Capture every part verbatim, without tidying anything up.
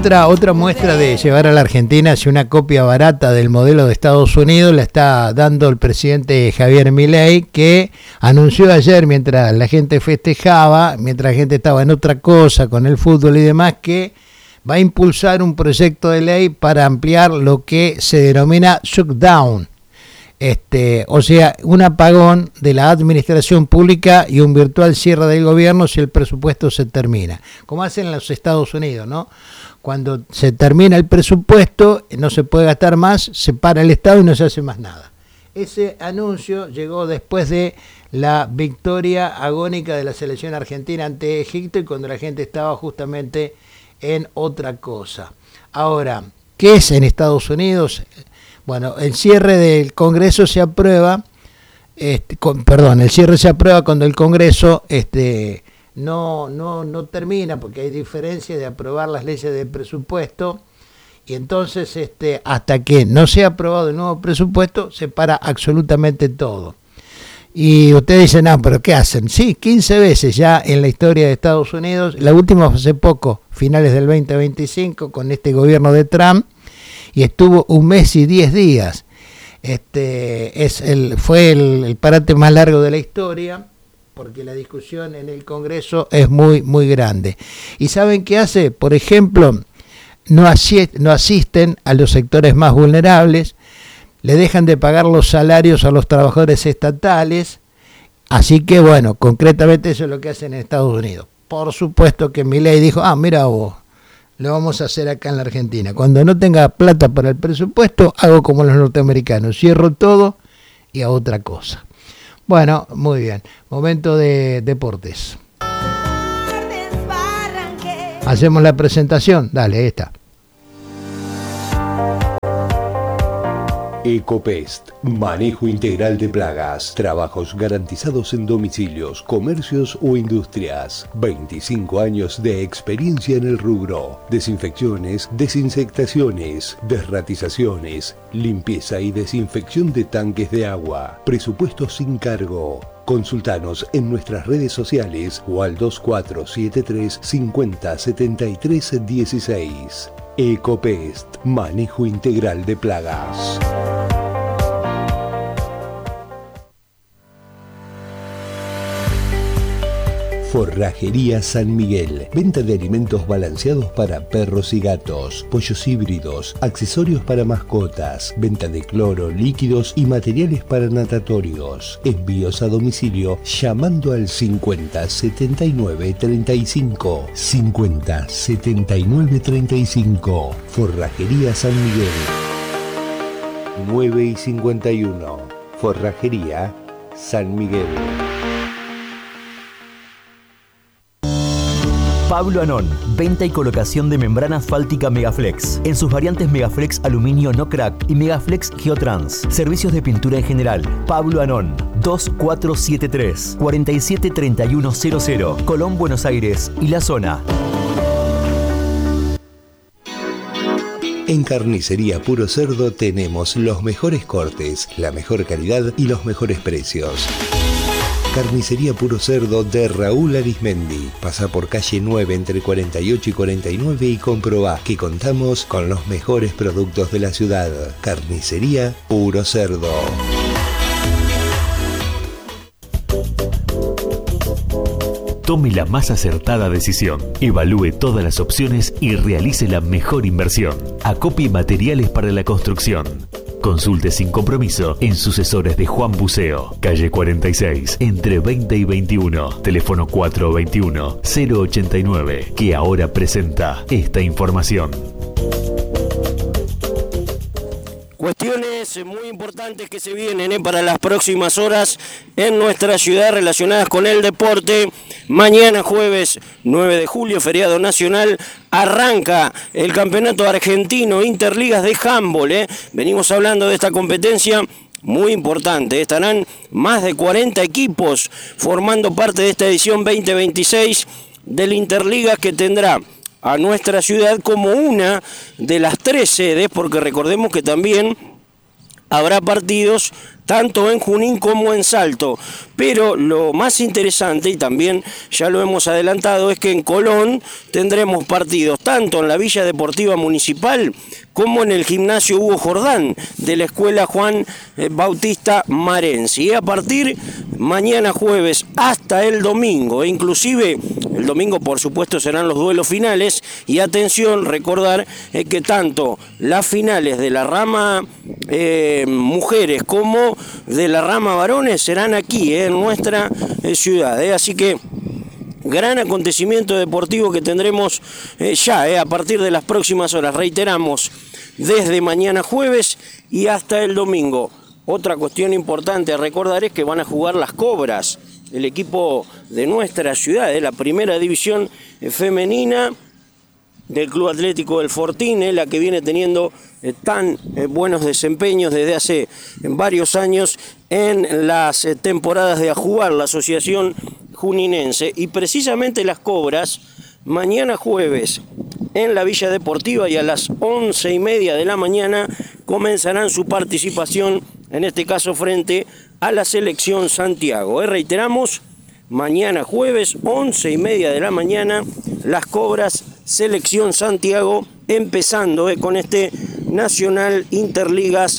otra, otra muestra de llevar a la Argentina hacia una copia barata del modelo de Estados Unidos la está dando el presidente Javier Milei, que anunció ayer, mientras la gente festejaba, mientras la gente estaba en otra cosa con el fútbol y demás, que va a impulsar un proyecto de ley para ampliar lo que se denomina shutdown. Este, o sea, un apagón de la administración pública y un virtual cierre del gobierno si el presupuesto se termina, como hacen en los Estados Unidos, ¿no? Cuando se termina el presupuesto, no se puede gastar más, se para el Estado y no se hace más nada. Ese anuncio llegó después de la victoria agónica de la selección argentina ante Egipto y cuando la gente estaba justamente en otra cosa. Ahora, ¿qué es en Estados Unidos? Bueno, el cierre del Congreso se aprueba, este, con, perdón, el cierre se aprueba cuando el Congreso este, no, no, no termina, porque hay diferencia de aprobar las leyes de presupuesto, y entonces este, hasta que no sea aprobado el nuevo presupuesto, se para absolutamente todo. Y ustedes dicen, no, pero ¿qué hacen? Sí, quince veces ya en la historia de Estados Unidos, la última fue hace poco, finales del veinte veinticinco, con este gobierno de Trump, y estuvo un mes y diez días. Este es el fue el, el parate más largo de la historia, porque la discusión en el Congreso es muy, muy grande. ¿Y saben qué hace? Por ejemplo, no, asi- no asisten a los sectores más vulnerables, le dejan de pagar los salarios a los trabajadores estatales, así que bueno, concretamente eso es lo que hacen en Estados Unidos. Por supuesto que Milei dijo, ah, mira vos, lo vamos a hacer acá en la Argentina. Cuando no tenga plata para el presupuesto, hago como los norteamericanos, cierro todo y a otra cosa. Bueno, muy bien. Momento de deportes. Hacemos la presentación. Dale, ahí está. Ecopest, manejo integral de plagas, trabajos garantizados en domicilios, comercios o industrias. veinticinco años de experiencia en el rubro. Desinfecciones, desinsectaciones, desratizaciones, limpieza y desinfección de tanques de agua. Presupuesto sin cargo. Consultanos en nuestras redes sociales o al dos cuatro siete tres cincuenta setenta y tres dieciséis. Ecopest, manejo integral de plagas. Forrajería San Miguel. Venta de alimentos balanceados para perros y gatos, pollos híbridos, accesorios para mascotas, venta de cloro, líquidos y materiales para natatorios. Envíos a domicilio llamando al cincuenta setenta y nueve treinta y cinco. cincuenta setenta y nueve treinta y cinco. Forrajería San Miguel. nueve y cincuenta y uno. Forrajería San Miguel. Pablo Anón, venta y colocación de membrana asfáltica Megaflex, en sus variantes Megaflex Aluminio No Crack y Megaflex Geotrans. Servicios de pintura en general. Pablo Anón, dos cuatro siete tres, cuatro siete tres uno cero cero, Colón, Buenos Aires y la zona. En Carnicería Puro Cerdo tenemos los mejores cortes, la mejor calidad y los mejores precios. Carnicería Puro Cerdo de Raúl Arismendi. Pasa por calle nueve entre cuarenta y ocho y cuarenta y nueve y comprobá que contamos con los mejores productos de la ciudad. Carnicería Puro Cerdo. Tome la más acertada decisión, evalúe todas las opciones y realice la mejor inversión. Acopie materiales para la construcción. Consulte sin compromiso en sucesores de Juan Buceo, calle cuarenta y seis, entre veinte y veintiuno, teléfono cuatro veintiuno cero ochenta y nueve, que ahora presenta esta información. Cuestiones muy importantes que se vienen eh, para las próximas horas en nuestra ciudad relacionadas con el deporte. Mañana jueves nueve de julio, feriado nacional, arranca el campeonato argentino Interligas de handball. Eh. Venimos hablando de esta competencia muy importante. Estarán más de cuarenta equipos formando parte de esta edición veinte veintiséis del Interligas, que tendrá a nuestra ciudad como una de las tres sedes, porque recordemos que también habrá partidos tanto en Junín como en Salto. Pero lo más interesante, y también ya lo hemos adelantado, es que en Colón tendremos partidos tanto en la Villa Deportiva Municipal como en el Gimnasio Hugo Jordán de la Escuela Juan Bautista Marenzi. Y a partir mañana jueves hasta el domingo, e inclusive el domingo por supuesto serán los duelos finales, y atención, recordar eh, que tanto las finales de la rama eh, mujeres como de la rama varones serán aquí, eh, en nuestra eh, ciudad. Eh. Así que gran acontecimiento deportivo que tendremos eh, ya eh, a partir de las próximas horas. Reiteramos, desde mañana jueves y hasta el domingo. Otra cuestión importante a recordar es que van a jugar las Cobras, el equipo de nuestra ciudad, de la primera división femenina del Club Atlético del Fortín, eh, la que viene teniendo eh, tan eh, buenos desempeños desde hace varios años en las eh, temporadas de Ajubar, la asociación juninense. Y precisamente las Cobras, mañana jueves en la Villa Deportiva y a las once y media de la mañana comenzarán su participación, en este caso frente a la selección Santiago. Eh, reiteramos, mañana jueves, once y media de la mañana, las Cobras, selección Santiago, empezando eh, con este Nacional Interligas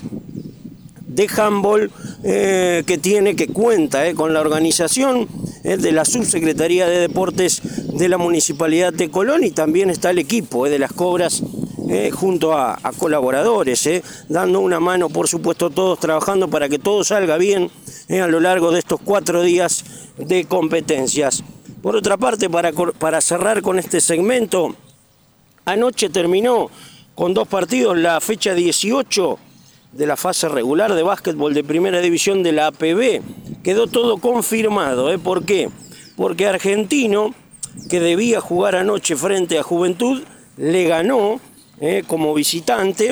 de handball eh, que tiene, que cuenta eh, con la organización eh, de la Subsecretaría de Deportes de la Municipalidad de Colón, y también está el equipo eh, de las Cobras eh, junto a, a colaboradores, eh, dando una mano, por supuesto, todos trabajando para que todo salga bien eh, a lo largo de estos cuatro días de competencias. Por otra parte, para, para cerrar con este segmento, anoche terminó con dos partidos la fecha dieciocho de la fase regular de básquetbol de primera división de la A P B. Quedó todo confirmado. ¿eh? ¿Por qué? Porque Argentino, que debía jugar anoche frente a Juventud, le ganó eh, como visitante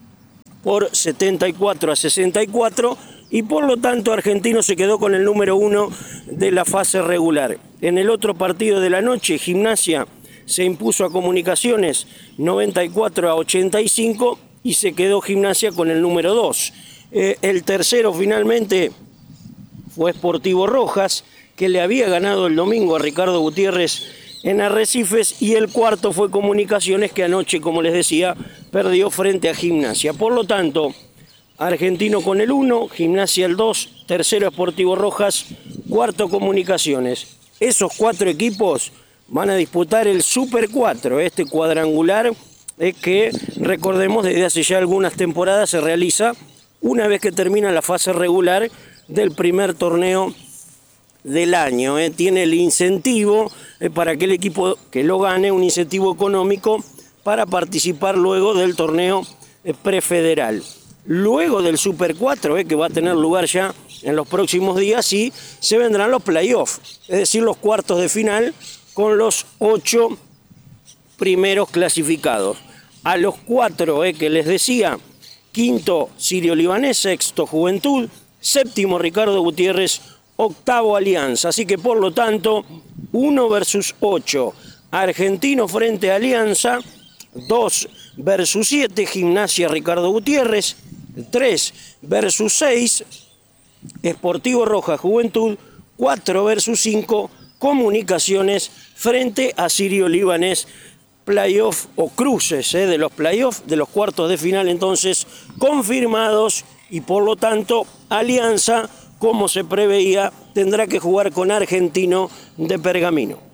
por setenta y cuatro a sesenta y cuatro, y por lo tanto Argentino se quedó con el número uno de la fase regular. En el otro partido de la noche, Gimnasia se impuso a Comunicaciones noventa y cuatro a ochenta y cinco y se quedó Gimnasia con el número dos. Eh, el tercero finalmente fue Sportivo Rojas, que le había ganado el domingo a Ricardo Gutiérrez en Arrecifes, y el cuarto fue Comunicaciones, que anoche, como les decía, perdió frente a Gimnasia. Por lo tanto, Argentino con el uno, Gimnasia el dos, tercero Sportivo Rojas, cuarto Comunicaciones. Esos cuatro equipos van a disputar el Super cuatro, este cuadrangular eh, que, recordemos, desde hace ya algunas temporadas se realiza una vez que termina la fase regular del primer torneo del año. Eh. Tiene el incentivo eh, para que el equipo que lo gane, un incentivo económico para participar luego del torneo eh, prefederal. Luego del Super cuatro, eh, que va a tener lugar ya en los próximos días, y se vendrán los playoffs, es decir, los cuartos de final con los ocho primeros clasificados. A los cuatro eh, que les decía, quinto Sirio Libanés, sexto Juventud, séptimo Ricardo Gutiérrez, octavo Alianza. Así que por lo tanto, uno versus ocho, Argentino frente a Alianza, dos versus siete, Gimnasia Ricardo Gutiérrez, tres versus seis, Sportivo Rojas Juventud, cuatro versus cinco, Comunicaciones frente a Sirio Libanés. Playoff o cruces eh, de los playoffs, de los cuartos de final entonces confirmados, y por lo tanto Alianza, como se preveía, tendrá que jugar con Argentino de Pergamino.